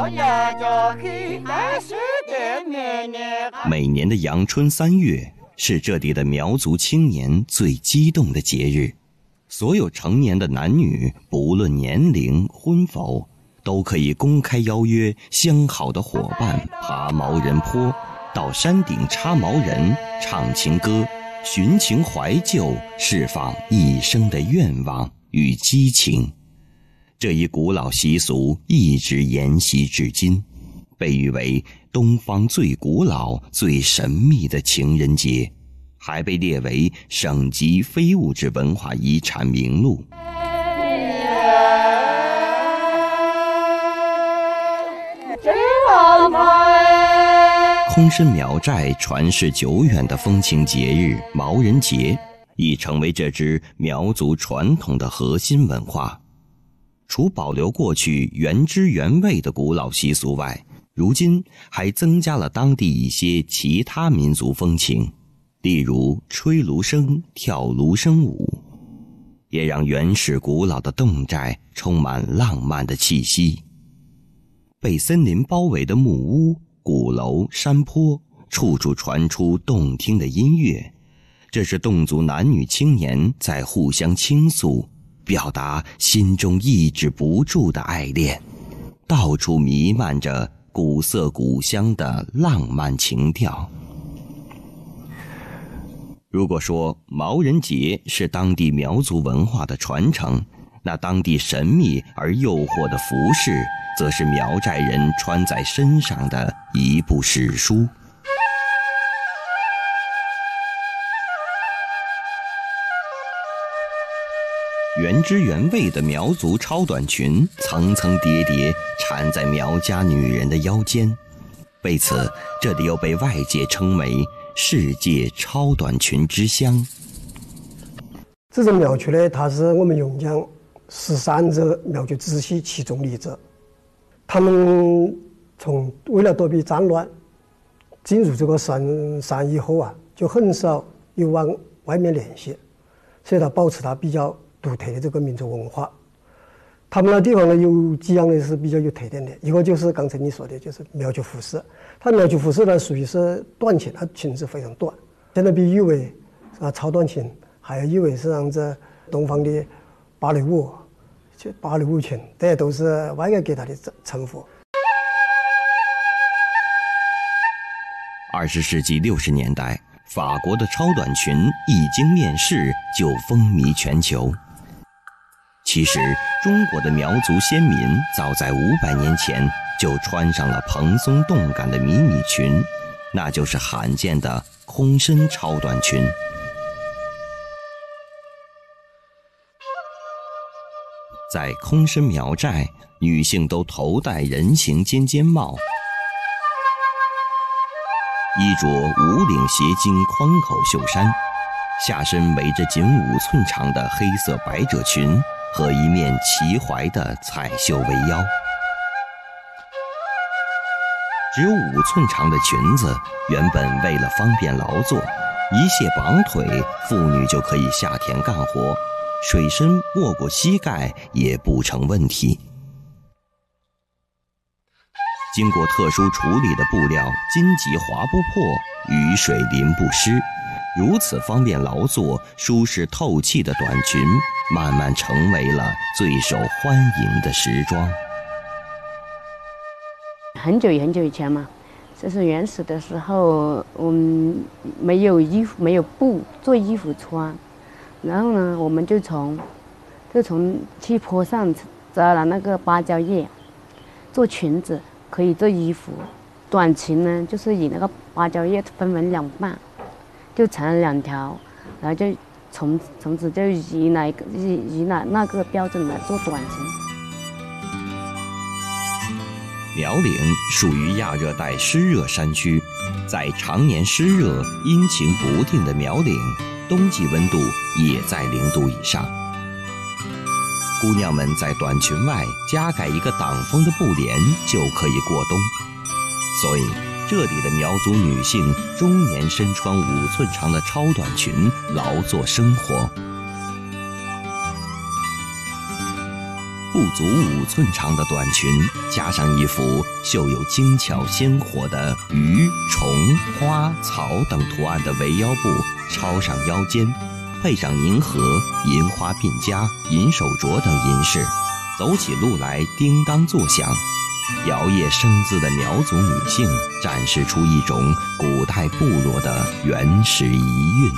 每年的阳春3月是这里的苗族青年最激动的节日，所有成年的男女不论年龄婚否，都可以公开邀约相好的伙伴爬毛人坡，到山顶插毛人，唱情歌，寻情怀旧，释放一生的愿望与激情。这一古老习俗一直沿袭至今，被誉为东方最古老最神秘的情人节，还被列为省级非物质文化遗产名录。空参苗寨传世久远的风情节日毛人节，已成为这支苗族传统的核心文化。除保留过去原汁原味的古老习俗外，如今还增加了当地一些其他民族风情，例如吹芦笙、跳芦笙舞，也让原始古老的侗寨充满浪漫的气息。被森林包围的木屋、鼓楼、山坡，处处传出动听的音乐，这是侗族男女青年在互相倾诉，表达心中抑制不住的爱恋，到处弥漫着古色古香的浪漫情调。如果说毛人节是当地苗族文化的传承，那当地神秘而诱惑的服饰，则是苗寨人穿在身上的一部史书。原汁原味的苗族超短裙层层叠叠缠在苗家女人的腰间，为此这里又被外界称为世界超短裙之乡。 这种苗族呢，它是我们榕江13个苗族支系其中的一个，他们为了躲避战乱，进入这个山以后啊，就很少有往外面联系，所以它保持它比较独特的这个民族文化。他们那地方呢，有几样呢是比较有特点的，一个就是刚才你说的，就是苗族服饰。它苗族服饰呢属于是短裙，它裙子非常短，现在被誉为超短裙，还有誉为是让这东方的芭蕾舞裙，这些都是外界给它的称呼。 20世纪60年代，法国的超短裙一经面世就风靡全球。其实中国的苗族先民早在500年前就穿上了蓬松动感的迷你裙，那就是罕见的空参超短裙。在空参苗寨，女性都头戴人形尖尖帽，衣着无领斜襟宽口袖衫，下身围着仅5寸长的黑色百褶裙和一面齐怀的彩绣围腰。只有5寸长的裙子，原本为了方便劳作，一卸绑腿，妇女就可以下田干活，水深没过膝盖也不成问题。经过特殊处理的布料，荆棘划不破，雨水淋不湿，如此方便劳作、舒适透气的短裙，慢慢成为了最受欢迎的时装。 很久以前嘛，就是原始的时候，我们没有衣服，没有布做衣服穿，然后呢，我们就从去坡上摘了那个芭蕉叶，做裙子，可以做衣服。短裙呢，就是以那个芭蕉叶分为2半，就成了2条，然后就从此就以那个标准来做短裙。 苗岭属于亚热带湿热山区，在常年湿热、阴晴不定的苗岭，冬季温度也在0度以上。姑娘们在短裙外加盖一个挡风的布帘，就可以过冬。所以这里的苗族女性终年身穿5寸长的超短裙，劳作生活。不足5寸长的短裙，加上一幅绣有精巧鲜活的鱼、虫、花、草等图案的围腰布抄上腰间，配上银盒、银花鬓夹、银手镯等银饰，走起路来叮当作响。摇曳生姿的苗族女性展示出一种古代部落的原始遗韵。